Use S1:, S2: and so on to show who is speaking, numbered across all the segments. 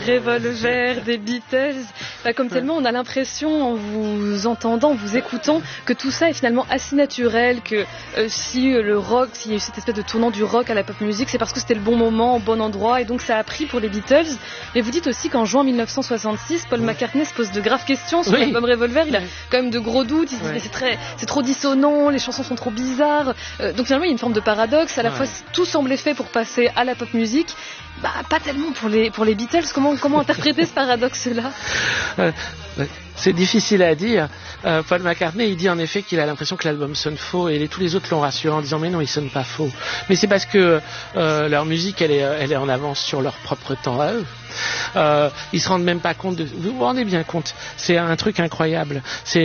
S1: Revolver des Beatles, comme tellement on a l'impression en vous entendant, en vous écoutant, que tout ça est finalement assez naturel, que si le rock, s'il y a eu cette espèce de tournant du rock à la pop music, c'est parce que c'était le bon moment, au bon endroit, et donc ça a pris pour les Beatles. Mais vous dites aussi qu'en juin 1966, Paul McCartney se pose de graves questions sur l'album Revolver, il a quand même de gros doutes, il se dit mais c'est trop dissonant, les chansons sont trop bizarres, donc finalement il y a une forme de paradoxe, à la fois tout semblait fait pour passer à la pop music, pas tellement pour les Beatles. Comment interpréter ce paradoxe-là?
S2: C'est difficile à dire. Paul McCartney, il dit en effet qu'il a l'impression que l'album sonne faux, et tous les autres l'ont rassuré en disant mais non, il sonne pas faux. Mais c'est parce que leur musique, elle est en avance sur leur propre temps à eux. Ils se rendent même pas compte vous vous rendez bien compte, c'est un truc incroyable.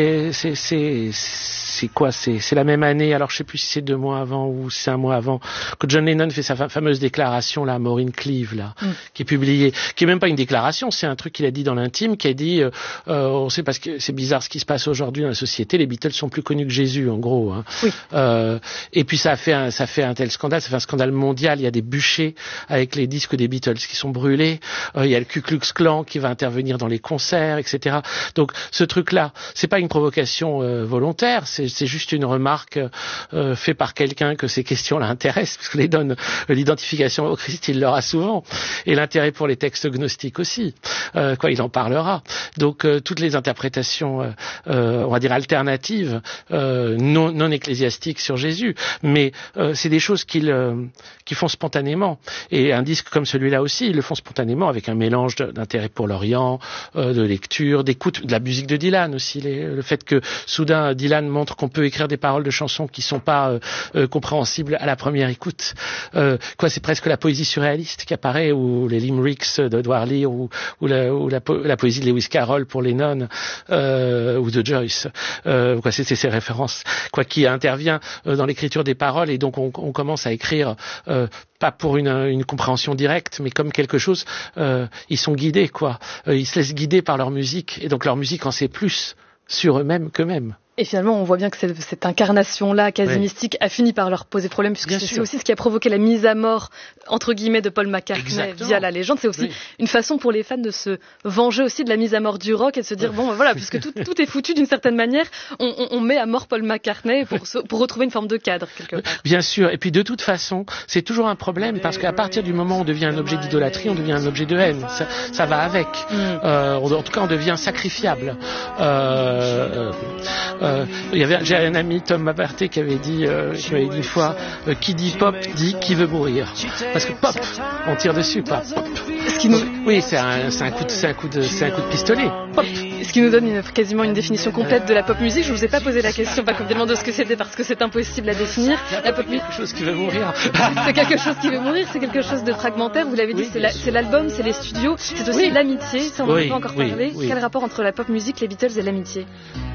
S2: C'est quoi, c'est la même année, alors je sais plus si c'est 2 mois avant ou c'est 1 mois avant, que John Lennon fait sa fameuse déclaration là, Maureen Cleave là, qui est publiée, qui est même pas une déclaration, c'est un truc qu'il a dit dans l'intime, qui a dit on sait parce que c'est bizarre ce qui se passe aujourd'hui dans la société, les Beatles sont plus connus que Jésus en gros, hein. Oui. Et puis ça fait un tel scandale, ça fait un scandale mondial, il y a des bûchers avec les disques des Beatles qui sont brûlés, il y a le Ku Klux Klan qui va intervenir dans les concerts, etc. Donc ce truc là, c'est pas une provocation volontaire, c'est juste une remarque faite par quelqu'un que ces questions-là intéressent, parce que l'identification au Christ, il l'aura souvent, et l'intérêt pour les textes gnostiques aussi. Il en parlera. Donc toutes les interprétations, on va dire alternatives, non ecclésiastiques sur Jésus, mais c'est des choses qu'ils font spontanément. Et un disque comme celui-là aussi, ils le font spontanément avec un mélange d'intérêt pour l'Orient, de lecture, d'écoute, de la musique de Dylan aussi. Le fait que soudain Dylan montre qu'on peut écrire des paroles de chansons qui sont pas compréhensibles à la première écoute. C'est presque la poésie surréaliste qui apparaît, ou les limericks d'Edward Lear, ou la poésie de Lewis Carroll pour Lennon, ou de Joyce. C'est ces références qui intervient dans l'écriture des paroles, et donc on commence à écrire pas pour une compréhension directe, mais comme quelque chose, ils sont guidés, ils se laissent guider par leur musique, et donc leur musique en sait plus sur eux-mêmes qu'eux-mêmes.
S1: Et finalement, on voit bien que cette incarnation-là, quasi mystique, a fini par leur poser problème, puisque c'est aussi ce qui a provoqué la mise à mort, entre guillemets, de Paul McCartney via la légende. C'est aussi une façon pour les fans de se venger aussi de la mise à mort du rock, et de se dire, puisque tout est foutu d'une certaine manière, on met à mort Paul McCartney pour retrouver une forme de cadre, quelque part.
S2: Bien sûr. Et puis, de toute façon, c'est toujours un problème, parce qu'à partir du moment où on devient un objet d'idolâtrie, on devient un objet de haine. Ça va avec. En tout cas, on devient sacrifiable. J'ai un ami, Tom Mabarté, qui m'avait dit une fois, qui dit pop dit qui veut mourir. Parce que pop, on tire dessus, pas pop. Oui, c'est un coup de pistolet. Pop.
S1: Ce qui nous donne quasiment une définition complète de la pop musique. Je vous ai pas posé la question, pas complètement de ce que c'était, parce que c'est impossible à définir. La pop musique,
S2: quelque chose qui veut mourir.
S1: C'est quelque chose qui veut mourir, c'est quelque chose de fragmentaire. Vous l'avez dit, c'est l'album, c'est les studios, c'est aussi l'amitié. Ça, on n'en a pas encore parlé. Quel rapport entre la pop musique, les Beatles et l'amitié?